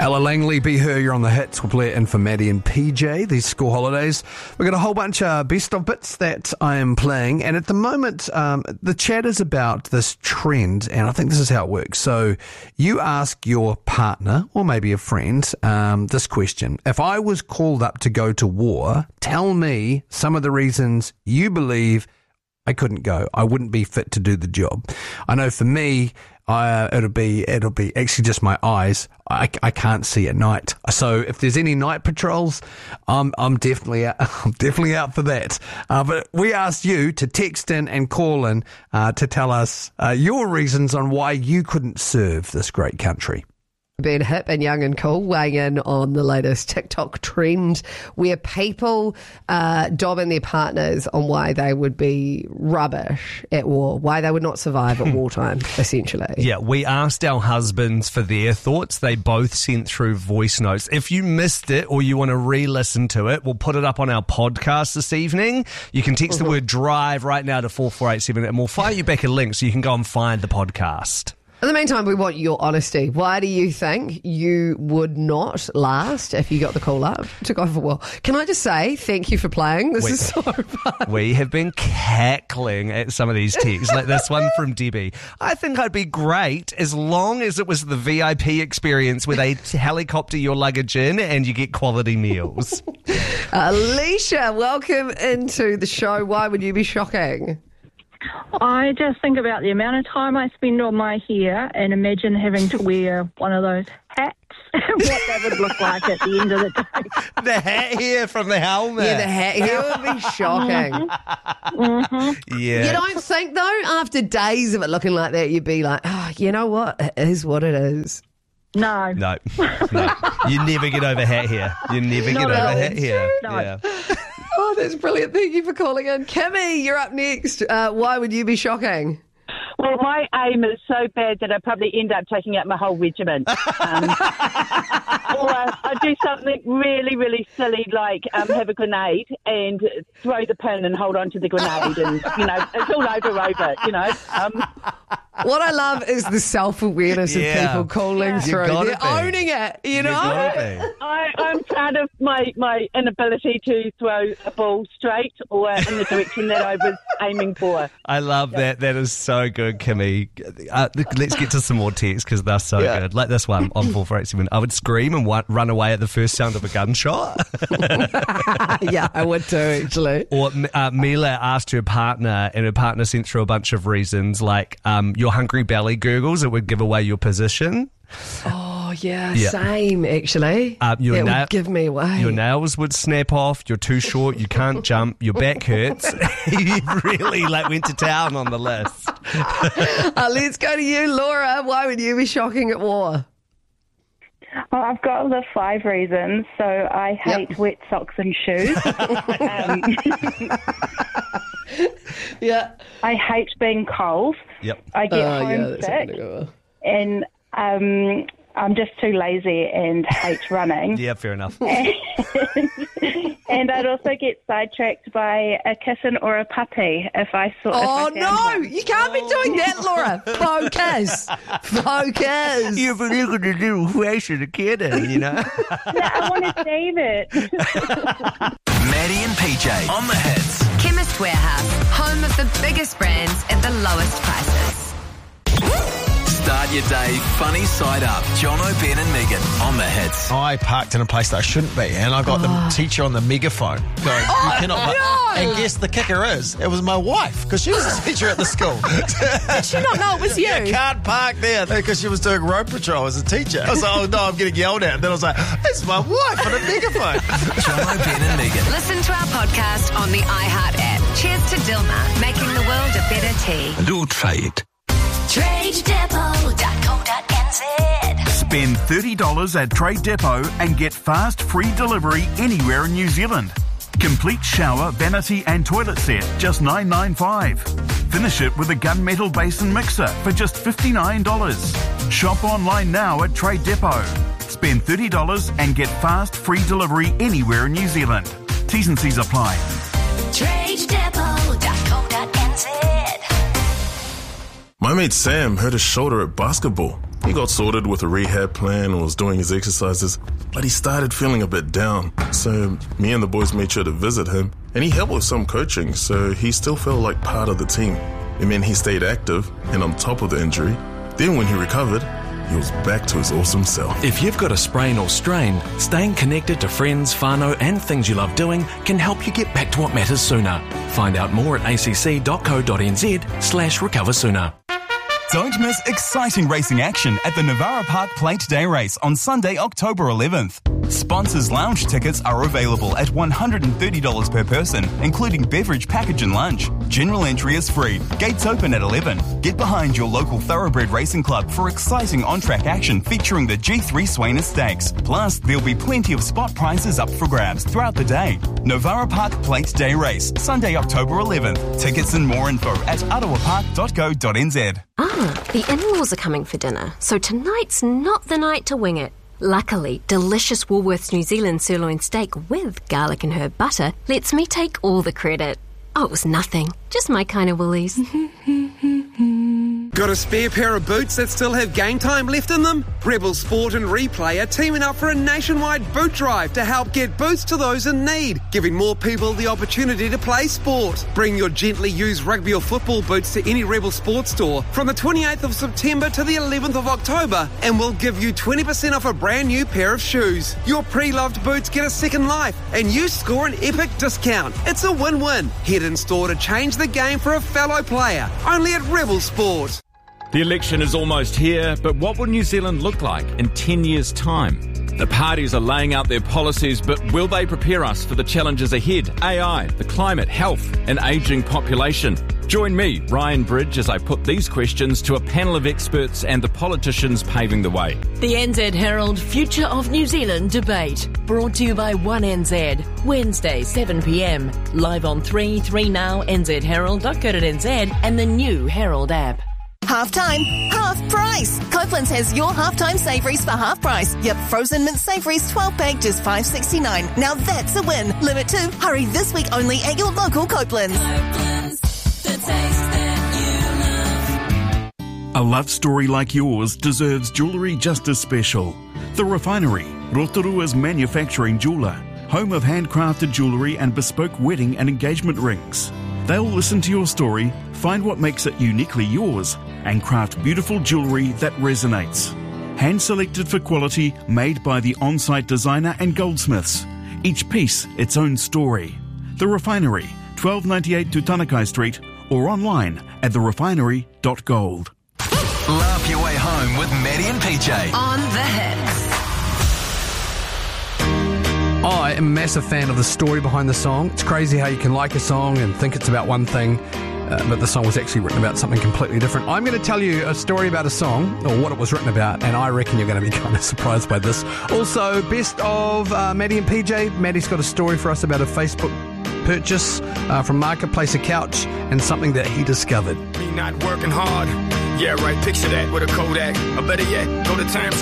Ella Langley, Be Her, you're on the hits. We'll play it in for Maddie and PJ, these school holidays. We've got a whole bunch of best of bits that I am playing, and at the moment, the chat is about this trend, and I think this is how it works. So you ask your partner, or maybe a friend, this question. If I was called up to go to war, tell me some of the reasons you believe I couldn't go. I wouldn't be fit to do the job. I know for me, it'll be actually just my eyes. I can't see at night. So if there's any night patrols, I'm definitely out. I'm definitely out for that. But we asked you to text in and call in to tell us your reasons on why you couldn't serve this great country. Being hip and young and cool, weighing in on the latest TikTok trend where people dobbing their partners on why they would be rubbish at war, why they would not survive at wartime, essentially. Yeah, we asked our husbands for their thoughts. They both sent through voice notes. If you missed it or you want to re-listen to it, we'll put it up on our podcast this evening. You can text the word drive right now to 44878 and we'll fire you back a link so you can go and find the podcast. In the meantime, we want your honesty. Why do you think you would not last if you got the call up to go for war? Can I just say thank you for playing? This is so fun. We have been cackling at some of these texts, like this one from Debbie. I think I'd be great as long as it was the VIP experience where they helicopter your luggage in and you get quality meals. Alicia, welcome into the show. Why would you be shocking? I just think about the amount of time I spend on my hair and imagine having to wear one of those hats and what that would look like at the end of the day. The hat hair from the helmet. Yeah, the hat hair would be shocking. Yeah. You don't think, though, after days of it looking like that, you'd be like, oh, you know what? It is what it is. No. You never get over hat hair. You never get over hat hair. No. Yeah. Oh, that's brilliant. Thank you for calling in. Kimmy, you're up next. Why would you be shocking? Well, my aim is so bad that I'd probably end up taking out my whole regiment. Or I'd do something really, really silly like have a grenade and throw the pin and hold on to the grenade and, it's all over, What I love is the self-awareness of people calling through. They're owning it, I'm proud of my inability to throw a ball straight or in the direction that I was aiming for. I love that. That is so good, Kimmy. Let's get to some more texts because they're so good. Like this one on 4487. I would scream and run away at the first sound of a gunshot. Yeah, I would too, actually. Or Mila asked her partner, and her partner sent through a bunch of reasons, like your hungry belly gurgles, it would give away your position. Oh, yeah. Same, actually. Would give me away. Your nails would snap off, you're too short, you can't jump, your back hurts. You really went to town on the list. Let's go to you, Laura. Why would you be shocking at war? Well, I've got the 5 reasons. So I hate wet socks and shoes. Yeah. I hate being cold. Yep. I get homesick. And I'm just too lazy and hate running. Yeah, fair enough. And I'd also get sidetracked by a kitten or a puppy if I saw. Oh, no! You can't be doing that, Laura. Focus. You're looking to do flash of the kitten, No, I want to save it. Maddie and PJ on the hits. Chemist Warehouse, home of the biggest brands at the lowest prices. Start your day funny side up. Jono, Ben and Megan on the hits. I parked in a place that I shouldn't be, and I got the teacher on the megaphone going, you cannot park. And guess the kicker is, it was my wife, because she was a teacher at the school. Did she not know it was you? You can't park there, because she was doing road patrol as a teacher. I was like, oh no, I'm getting yelled at. And then I was like, it's my wife on a megaphone. Jono, Ben and Megan. Listen to our podcast on the iHeart app. Cheers to Dilmah, making the world a better tea. Do trade. TradeDepot.co.nz. Spend $30 at Trade Depot and get fast free delivery anywhere in New Zealand. Complete shower, vanity and toilet set, just $9.95. Finish it with a gunmetal basin mixer for just $59. Shop online now at Trade Depot. Spend $30 and get fast free delivery anywhere in New Zealand. T's and C's apply. TradeDepot.co.nz. My mate Sam hurt his shoulder at basketball. He got sorted with a rehab plan and was doing his exercises, but he started feeling a bit down. So me and the boys made sure to visit him, and he helped with some coaching, so he still felt like part of the team. It meant he stayed active and on top of the injury. Then when he recovered, he was back to his awesome self. If you've got a sprain or strain, staying connected to friends, whānau and things you love doing can help you get back to what matters sooner. Find out more at acc.co.nz/recover sooner. Don't miss exciting racing action at the Navara Park Plate Day Race on Sunday, October 11th. Sponsors Lounge tickets are available at $130 per person, including beverage package and lunch. General entry is free. Gates open at 11. Get behind your local Thoroughbred Racing Club for exciting on-track action featuring the G3 Swainer Stakes. Plus, there'll be plenty of spot prizes up for grabs throughout the day. Navara Park Plate Day Race, Sunday, October 11th. Tickets and more info at ottawapark.co.nz. The in-laws are coming for dinner, so tonight's not the night to wing it. Luckily, delicious Woolworths New Zealand sirloin steak with garlic and herb butter lets me take all the credit. Oh, it was nothing. Just my kind of Woolies. Got a spare pair of boots that still have game time left in them? Rebel Sport and Replay are teaming up for a nationwide boot drive to help get boots to those in need, giving more people the opportunity to play sport. Bring your gently used rugby or football boots to any Rebel Sport store from the 28th of September to the 11th of October, and we'll give you 20% off a brand new pair of shoes. Your pre-loved boots get a second life, and you score an epic discount. It's a win-win. Head in store to change the game for a fellow player. Only at Rebel Sport. The election is almost here, but what will New Zealand look like in 10 years' time? The parties are laying out their policies, but will they prepare us for the challenges ahead? AI, the climate, health, and ageing population. Join me, Ryan Bridge, as I put these questions to a panel of experts and the politicians paving the way. The NZ Herald Future of New Zealand debate, brought to you by 1NZ, Wednesday 7pm, live on 3now, nzherald.co.nz and the new Herald app. Half time, half price. Copeland's has your halftime savouries for half price. Yep, frozen mint savouries 12-pack just $5.69. Now that's a win. Limit 2. Hurry this week only at your local Copeland's. The taste that you love. A love story like yours deserves jewellery just as special. The Refinery, Rotorua's manufacturing jeweller, home of handcrafted jewellery and bespoke wedding and engagement rings. They'll listen to your story, find what makes it uniquely yours, and craft beautiful jewellery that resonates. Hand-selected for quality, made by the on-site designer and goldsmiths. Each piece its own story. The Refinery, 1298 Tutanekai Street, or online at therefinery.gold. Laugh your way home with Maddie and PJ. On the hits. I am a massive fan of the story behind the song. It's crazy how you can like a song and think it's about one thing, but the song was actually written about something completely different. I'm going to tell you a story about a song, or what it was written about, and I reckon you're going to be kind of surprised by this. Also, best of Maddie and PJ. Maddie's got a story for us about a Facebook purchase from Marketplace, a couch, and something that he discovered. Me not working hard. Yeah, right, picture that with a Kodak. Or better yet, go to Times